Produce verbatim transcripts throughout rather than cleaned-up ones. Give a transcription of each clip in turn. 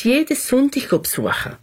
fast jeden Sonntag besuchen.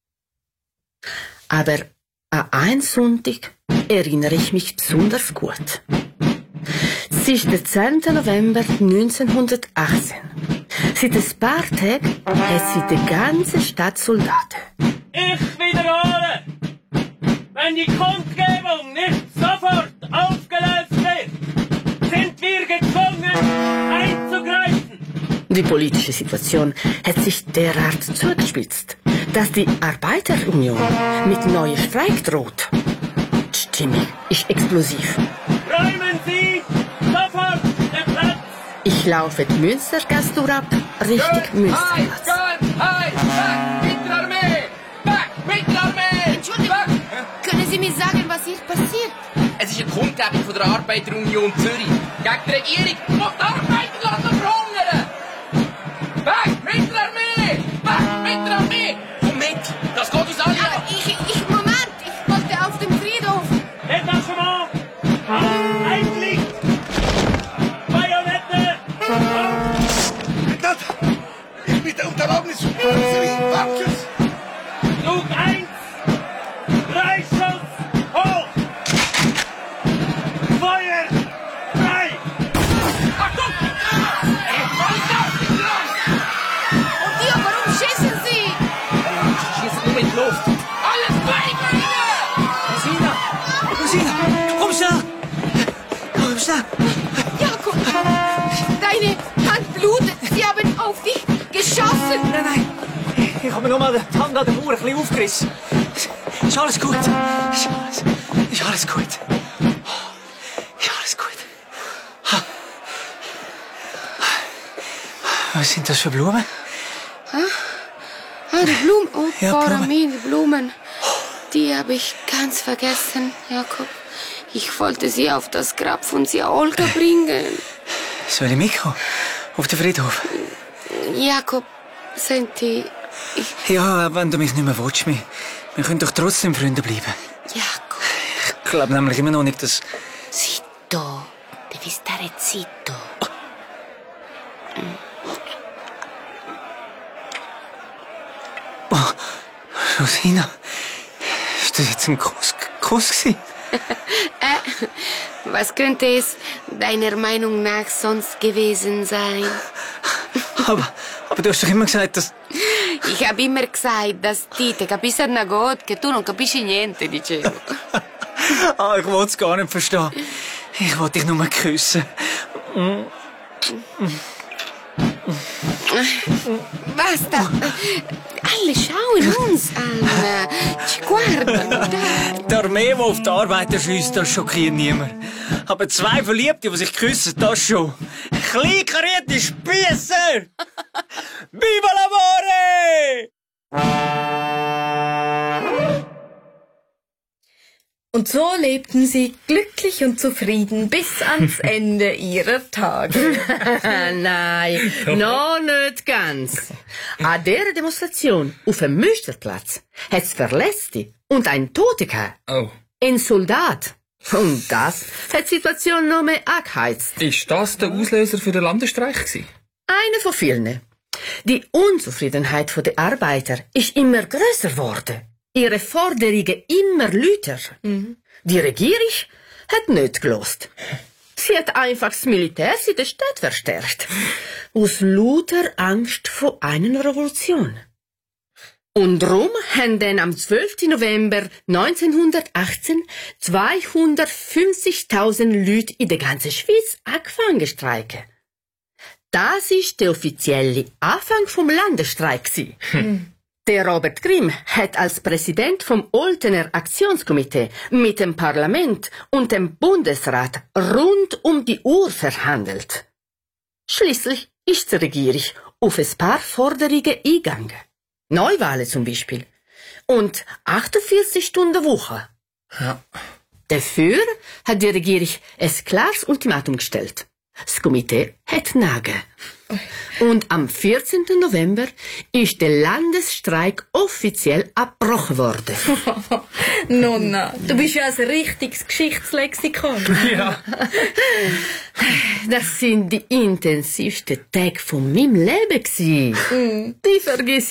Aber an einen Sonntag erinnere ich mich besonders gut. Es ist der zehnte November neunzehnhundertachtzehn. Seit ein paar Tagen hat sie in der ganzen Stadt Soldaten. Ich wiederhole! Wenn die Kundgebung nicht sofort aufgelöst wird, sind wir gezwungen, einzugreifen. Die politische Situation hat sich derart zugespitzt, dass die Arbeiterunion mit neuem Streik droht. Die Stimmung ist explosiv. Räumen Sie sofort den Platz! Ich laufe die Münstergasse durch ab, Richtung Münsterplatz. Halt! Back mit der Armee! Back mit der Armee! Entschuldigung, können Sie mir sagen, was hier passiert? Es ist eine Kundgebung von der Arbeiterunion Zürich gegen die Regierung, die die Arbeiter lassen verhungern! Back mit der Armee! Back mit der Armee! Komm mit! Das geht uns alle Aber an! ich, ich, Moment, ich wollte auf dem Friedhof. Detachement! Einliegt! Bajonette! Renata! Ich bitte um Erlaubnis zum Zivilwagens! Zug eins! Drei Schuss! Hoch! Feuer! Frei! Achtung! Und ihr, warum schießen Sie? Sie schießen nur in die Luft! Alles Feiglinge! Rosina! Rosina! Komm schnell! Komm schnell! Jakob, deine Hand blutet. Sie haben auf dich geschossen. Nein, nein! Ich habe mir nur mal die Hand an der Bauer ein bisschen aufgerissen. Ist alles gut. Ist alles, ist alles gut. Ist alles gut. Was sind das für Blumen? Ah, die Blumen. Oh, Ja, Frau Blumen. Armin, die Blumen. Die habe ich ganz vergessen, Jakob. Ich wollte sie auf das Grab von Sia Olga bringen. Soll ich mitkommen? Auf den Friedhof? Jakob, sind die... Ich, Ja, wenn du mich nicht mehr willst, wir, wir können doch trotzdem Freunde bleiben. Jakob, Ich glaube nämlich immer noch nicht, dass... zitto. Devi stare zitto. Oh, Rosina, ist das jetzt ein Kuss, Kuss gewesen? Äh, was könnte es deiner Meinung nach sonst gewesen sein? Aber, aber du hast doch immer gesagt, dass... Ich habe immer gesagt, dass ti te capisci una god, che tu non capisci niente, dicevo. Ah, ich wollte es gar nicht verstehen. Ich wollte dich nur küssen. Basta. Alle schauen uns an. Ci guardano. Da. Die Armee, die auf die Arbeiter schiesst, das schockiert niemand. Aber zwei Verliebte, die sich küssen, das schon. Kleinkarierte Spiesser! Viva l'amore! Und so lebten sie glücklich und zufrieden bis ans Ende ihrer Tage. Nein, noch nicht ganz. An dieser Demonstration auf dem Münsterplatz hat es Verletzte und einen Toten gehabt. Oh. Ein Soldat. Und das hat die Situation noch mehr angeheizt. Ist das der Auslöser für den Landesstreik gewesen? Einer von vielen. Die Unzufriedenheit der Arbeiter ist immer größer geworden. Ihre Forderungen immer lauter. Mhm. Die Regierung hat nicht gelost. Sie hat einfach das Militär in der Stadt verstärkt. Aus lauter Angst vor einer Revolution. Und darum haben dann am zwölften November neunzehnhundertachtzehn zweihundertfünfzigtausend Leute in der ganzen Schweiz angefangen zu streiken. Das ist der offizielle Anfang vom Landesstreik. Hm. Der Robert Grimm hat als Präsident vom Oltener Aktionskomitee mit dem Parlament und dem Bundesrat rund um die Uhr verhandelt. Schließlich ist die Regierung auf ein paar Forderungen eingegangen. Neuwahlen zum Beispiel. Und achtundvierzig Stunden Woche. Ja. Dafür hat die Regierung ein klares Ultimatum gestellt. Das Komitee hat Nage. Und am vierzehnten November ist der Landesstreik offiziell abgebrochen worden. Nonna, du bist ja ein richtiges Geschichtslexikon. Ja. Das sind die intensivsten Tage von meinem Leben gewesen. Die vergiss